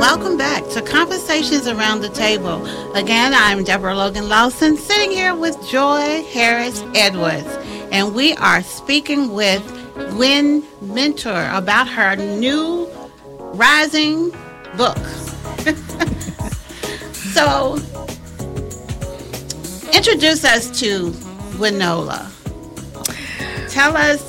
Welcome back to Conversations Around the Table. Again, I'm Deborah Logan Lawson, sitting here with Joy Harris Edwards, and we are speaking with Gwen Mentor about her new rising book. So, introduce us to Gwenola. Tell us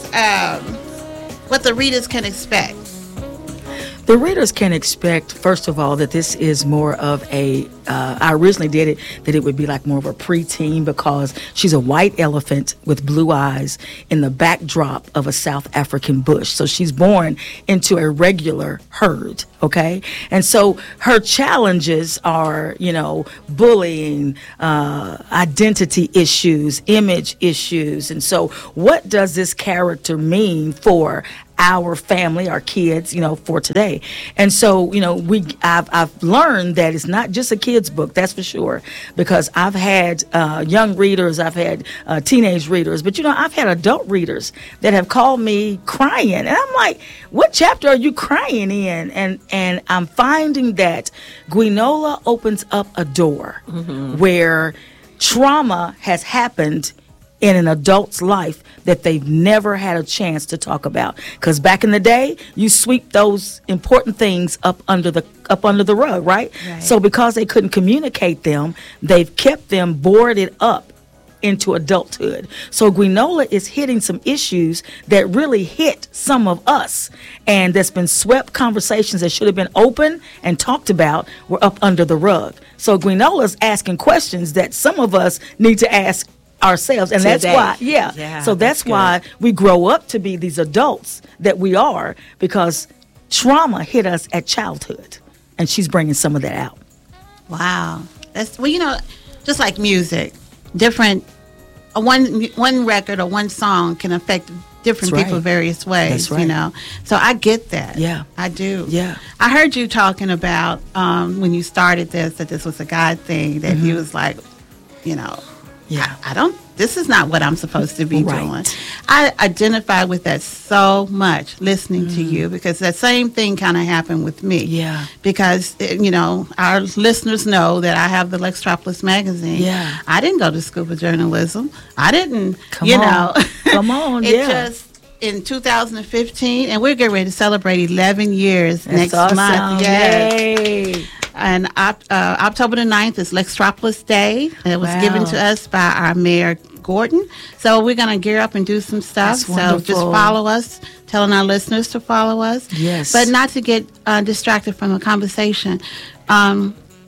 what the readers can expect. The readers can expect, first of all, that this is more of a, I originally did it, that it would be like more of a preteen because she's a white elephant with blue eyes in the backdrop of a South African bush. So she's born into a regular herd, okay? And so her challenges are, bullying, identity issues, image issues. And so what does this character mean for our family, our kids, for today? And so, I've learned that it's not just a kid's book, that's for sure, because I've had young readers, I've had teenage readers, but I've had adult readers that have called me crying, and I'm like, what chapter are you crying in? And I'm finding that Gwenola opens up a door where trauma has happened in an adult's life that they've never had a chance to talk about. Because back in the day, you sweep those important things up under the rug, right? So because they couldn't communicate them, they've kept them boarded up into adulthood. So Gwenola is hitting some issues that really hit some of us, and that's been swept. Conversations that should have been open and talked about were up under the rug. So Gwenola's asking questions that some of us need to ask ourselves, and today. That's why so that's why we grow up to be these adults that we are, because trauma hit us at childhood, and she's bringing some of that out. Wow. That's just like music, different one record or one song can affect different people various ways. So I get that. I do. I heard you talking about when you started this, that this was a God thing, that he was like, this is not what I'm supposed to be doing. I identify with that so much listening to you, because that same thing kind of happened with me. Because, our listeners know that I have the Lextropolis magazine. I didn't go to school for journalism. I didn't, Come on, just in 2015, and we're getting ready to celebrate 11 years next month. Yay. And October the 9th is Lextropolis Day. And it was given to us by our Mayor Gordon. So we're going to gear up and do some stuff. So just follow us, telling our listeners to follow us. But not to get distracted from the conversation. I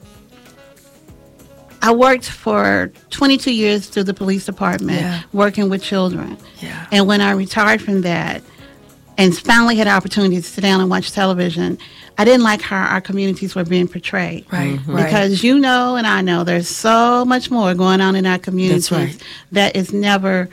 worked for 22 years through the police department, working with children. And when I retired from that and finally had the opportunity to sit down and watch television, I didn't like how our communities were being portrayed. Because and I know there's so much more going on in our communities that is never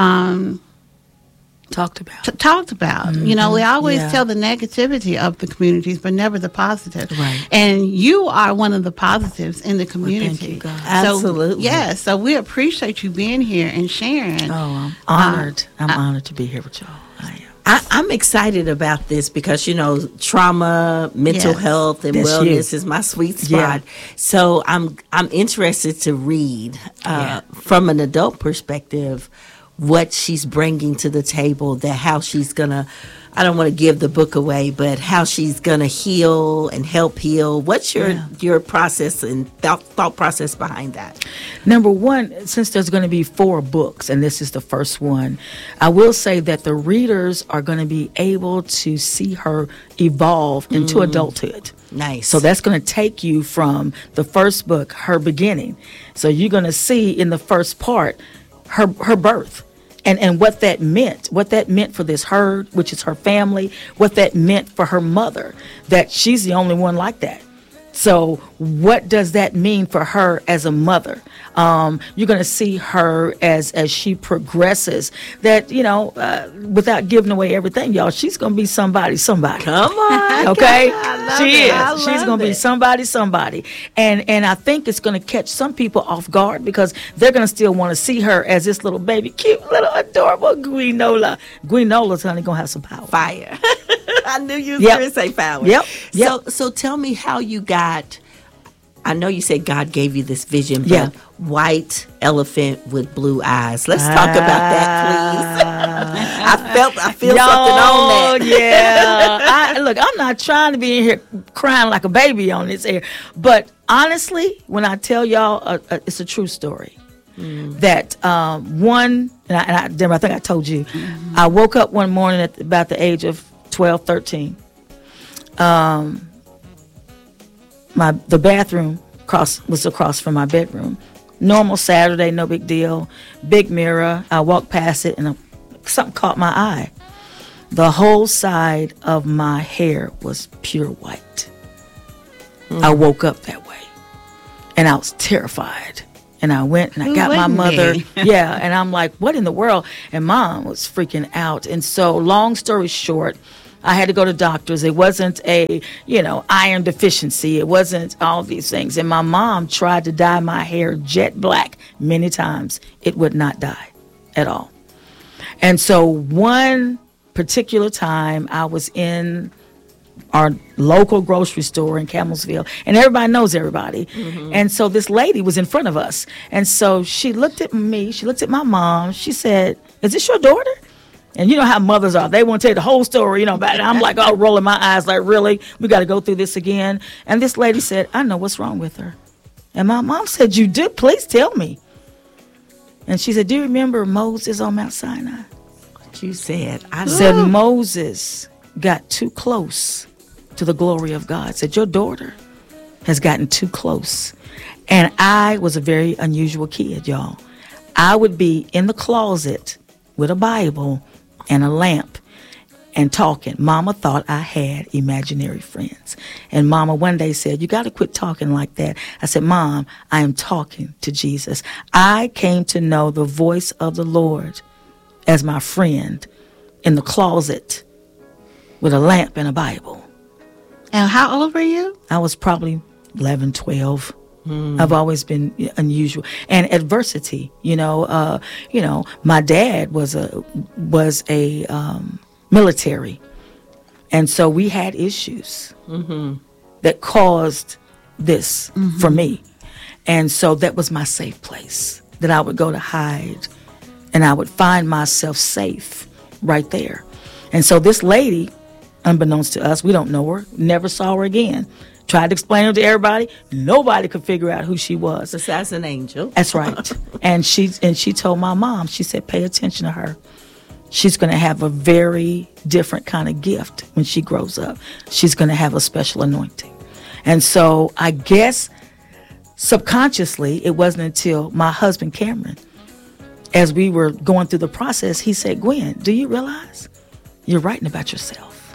talked about. We always tell the negativity of the communities, but never the positive. And you are one of the positives in the community. Thank you, God. Absolutely. So we appreciate you being here and sharing. Oh, I'm honored. I'm honored to be here with y'all. I am. I'm excited about this because, trauma, mental health, and wellness is my sweet spot. So I'm interested to read from an adult perspective what she's bringing to the table, that how she's going to, I don't want to give the book away, but how she's going to heal and help heal. What's your process and thought process behind that? Number one, since there's going to be 4 books, and this is the first one, I will say that the readers are going to be able to see her evolve into adulthood. Nice. So that's going to take you from the first book, her beginning. So you're going to see in the first part her birth. And what that meant for this herd, which is her family, what that meant for her mother, that she's the only one like that. So what does that mean for her as a mother? You're going to see her as she progresses, that, without giving away everything, y'all, she's going to be somebody. Come on. Okay? She is. She's going to be somebody. And I think it's going to catch some people off guard, because they're going to still want to see her as this little baby, cute, little adorable Gwenola. Gwenola's, honey, going to have some power. Fire. I knew you was going to say power. Yep. So tell me how you got. I know you said God gave you this vision, but white elephant with blue eyes. Let's talk about that, please. I feel something on that. Yeah. Look, I'm not trying to be in here crying like a baby on this air, but honestly, when I tell y'all, it's a true story. That one, Deborah, I think I told you, I woke up one morning at about the age of 12, 13. The bathroom was across from my bedroom. Normal Saturday, no big deal. Big mirror. I walked past it and something caught my eye. The whole side of my hair was pure white. I woke up that way and I was terrified. And I went and I got my mother. And I'm like, what in the world? And Mom was freaking out. And so long story short, I had to go to doctors. It wasn't a, iron deficiency. It wasn't all these things. And my mom tried to dye my hair jet black many times. It would not dye at all. And so one particular time I was in our local grocery store in Camelsville, and everybody knows everybody. And so this lady was in front of us. And so she looked at me, she looked at my mom, she said, "Is this your daughter?" And you know how mothers are. They want to tell you the whole story, about it. I'm like, rolling my eyes like, really? We got to go through this again? And this lady said, "I know what's wrong with her." And my mom said, "You do? Please tell me." And she said, "Do you remember Moses on Mount Sinai?" What you said. I said Moses got too close to the glory of God. Said, "Your daughter has gotten too close." And I was a very unusual kid, y'all. I would be in the closet with a Bible and a lamp and talking. Mama thought I had imaginary friends. And Mama one day said, "You got to quit talking like that." I said, "Mom, I am talking to Jesus." I came to know the voice of the Lord as my friend in the closet with a lamp and a Bible. And how old were you? I was probably 11, 12. I've always been unusual. And adversity, my dad was a military. And so we had issues that caused this for me. And so that was my safe place that I would go to hide, and I would find myself safe right there. And so this lady, unbeknownst to us, we don't know her, never saw her again. Tried to explain her to everybody. Nobody could figure out who she was. Besides an angel. That's right. And she told my mom, she said, "Pay attention to her. She's going to have a very different kind of gift when she grows up. She's going to have a special anointing." And so I guess subconsciously, it wasn't until my husband, Cameron, as we were going through the process, he said, "Gwen, do you realize you're writing about yourself?"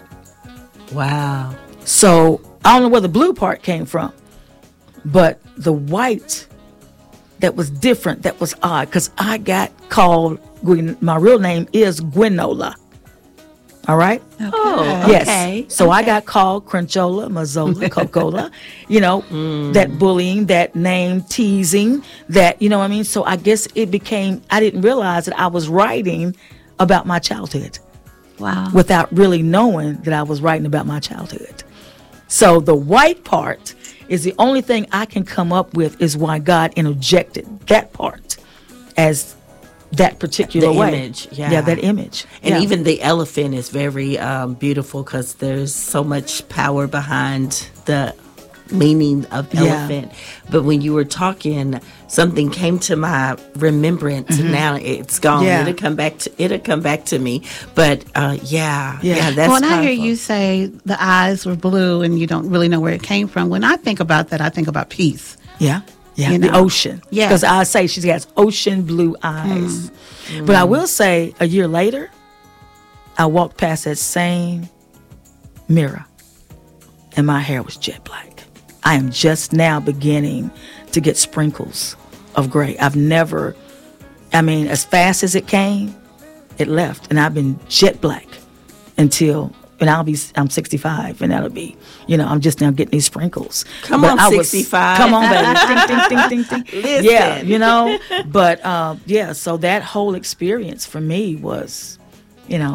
Wow. So I don't know where the blue part came from, but the white that was different, that was odd, because I got called Gwen. My real name is Gwenola. All right? Okay. Oh, yes. Okay. So I got called Crenchola, Mazzola, Cocola, that bullying, that name teasing, that, what I mean? So I guess it became, I didn't realize that I was writing about my childhood. Wow. Without really knowing that I was writing about my childhood. So the white part is the only thing I can come up with is why God interjected that part as that particular way. Image, yeah, that image. And even the elephant is very beautiful because there's so much power behind the meaning of elephant. But when you were talking, something came to my remembrance. Now it's gone. It'll come back to me. But that's when I hear you say the eyes were blue and you don't really know where it came from, when I think about that, I think about peace. Yeah, the ocean. Yeah, because I say she has ocean blue eyes. But I will say, a year later, I walked past that same mirror, and my hair was jet black. I am just now beginning to get sprinkles of gray. I've never, as fast as it came, it left. And I've been jet black until, I'm 65, and that'll be, I'm just now getting these sprinkles. Come on, 65. Come on, baby. Ding, ding, ding, ding, ding. Listen. Yeah, But, so that whole experience for me was,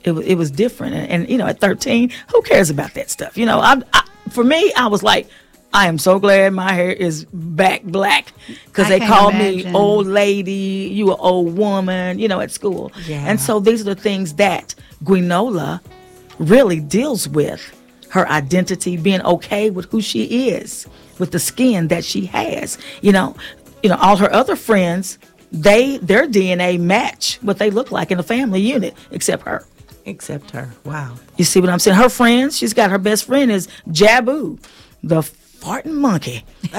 It was different. And at 13, who cares about that stuff? For me, I was like, I am so glad my hair is back black, because they called me old lady, you an old woman, at school. Yeah. And so these are the things that Gwenola really deals with, her identity, being okay with who she is, with the skin that she has. All her other friends, their DNA match what they look like in a family unit, except her. Except her. Wow. You see what I'm saying? Her friends, she's got her best friend is Jabu, the farting monkey.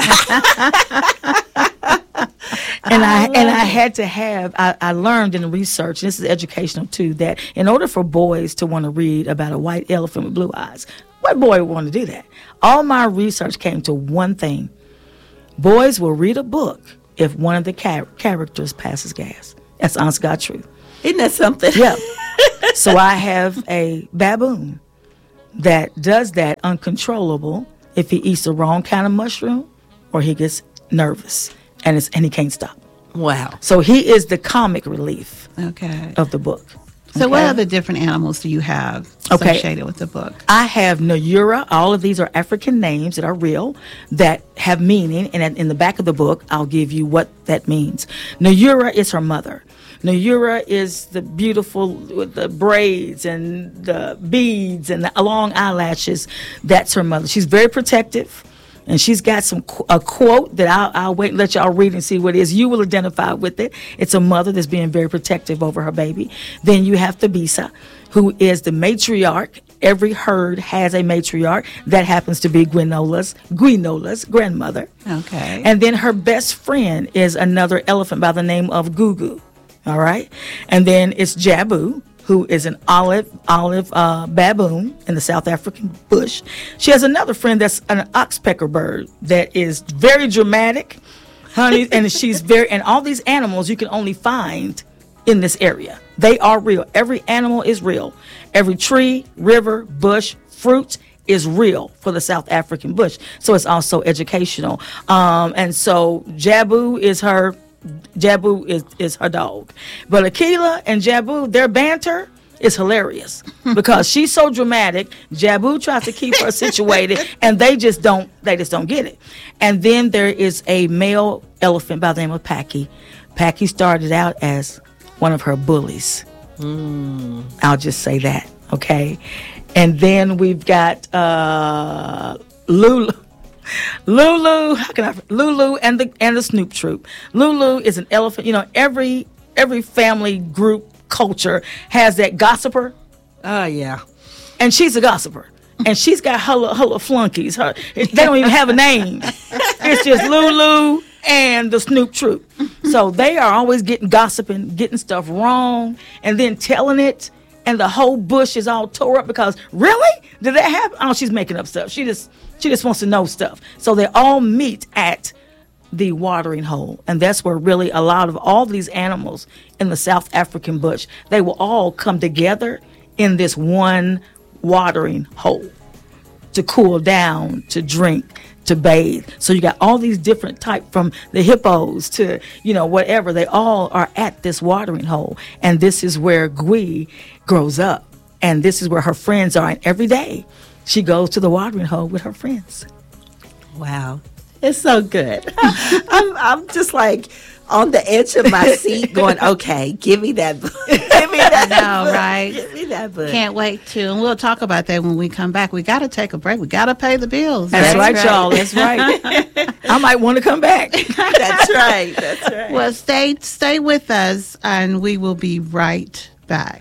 And I had to have, I learned in the research, and this is educational too, that in order for boys to want to read about a white elephant with blue eyes, what boy would want to do that? All my research came to one thing. Boys will read a book if one of the characters passes gas. That's honest God truth. Isn't that something? Yeah. So I have a baboon that does that uncontrollable if he eats the wrong kind of mushroom or he gets nervous and he can't stop. Wow. So he is the comic relief of the book. So what other different animals do you have associated with the book? I have Nayura. All of these are African names that are real, that have meaning. And in the back of the book, I'll give you what that means. Nayura is her mother. Nayura is the beautiful with the braids and the beads and the long eyelashes. That's her mother. She's very protective. And she's got a quote that I'll wait and let y'all read and see what it is. You will identify with it. It's a mother that's being very protective over her baby. Then you have Thabisa, who is the matriarch. Every herd has a matriarch. That happens to be Gwenola's grandmother. Okay. And then her best friend is another elephant by the name of Gugu. All right. And then it's Jabu, who is an olive baboon in the South African bush. She has another friend that's an oxpecker bird that is very dramatic, honey, and and all these animals you can only find in this area. They are real. Every animal is real. Every tree, river, bush, fruit is real for the South African bush. So it's also educational. And so Jabu is her dog. But Akila and Jabu, their banter is hilarious because she's so dramatic. Jabu tries to keep her situated, and they just don't get it. And then there is a male elephant by the name of Packy. Packy started out as one of her bullies. I'll just say that, okay? And then we've got Lulu. Lulu and the Snoop Troop. Lulu is an elephant. Every family group culture has that gossiper. Oh yeah. And she's a gossiper. And she's got her flunkies. They don't even have a name. It's just Lulu and the Snoop Troop. So they are always gossiping, getting stuff wrong, and then telling it. And the whole bush is all tore up because, really? Did that happen? Oh, she's making up stuff. She just wants to know stuff. So they all meet at the watering hole. And that's where really a lot of all these animals in the South African bush, they will all come together in this one watering hole to cool down, to drink, to bathe. So you got all these different types, from the hippos to, whatever. They all are at this watering hole. And this is where Gwi grows up. And this is where her friends are. And every day she goes to the watering hole with her friends. Wow. It's so good. I'm just like on the edge of my seat going, okay, give me that book. Give me that book. Right? Give me that book. Can't wait to. And we'll talk about that when we come back. We got to take a break. We got to pay the bills. That's right, y'all. That's right. I might want to come back. That's right. That's right. Well, stay with us, and we will be right back.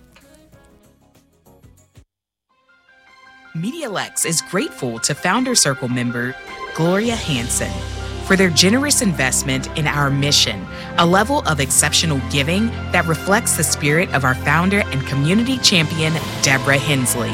MediaLex is grateful to Founder Circle member Gloria Hansen for their generous investment in our mission, a level of exceptional giving that reflects the spirit of our founder and community champion, Deborah Hensley.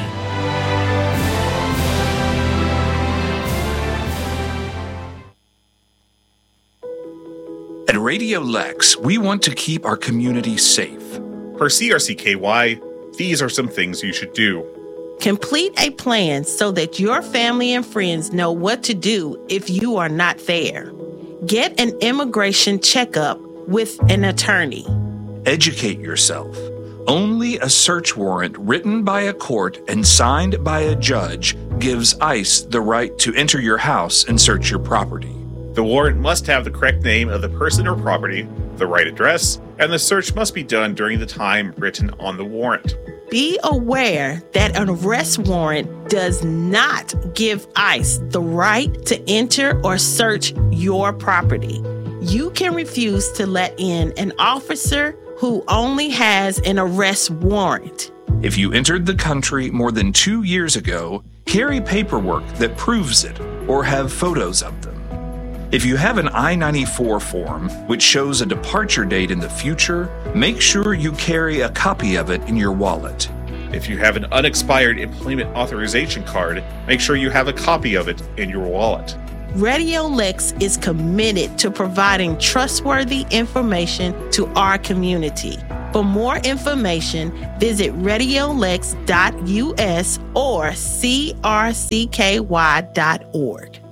At Radio Lex, we want to keep our community safe. For CRCKY, these are some things you should do. Complete a plan so that your family and friends know what to do if you are not there. Get an immigration checkup with an attorney. Educate yourself. Only a search warrant written by a court and signed by a judge gives ICE the right to enter your house and search your property. The warrant must have the correct name of the person or property, the right address, and the search must be done during the time written on the warrant. Be aware that an arrest warrant does not give ICE the right to enter or search your property. You can refuse to let in an officer who only has an arrest warrant. If you entered the country more than 2 years ago, carry paperwork that proves it or have photos of them. If you have an I-94 form, which shows a departure date in the future, make sure you carry a copy of it in your wallet. If you have an unexpired employment authorization card, make sure you have a copy of it in your wallet. Radio Lex is committed to providing trustworthy information to our community. For more information, visit radiolex.us or crcky.org.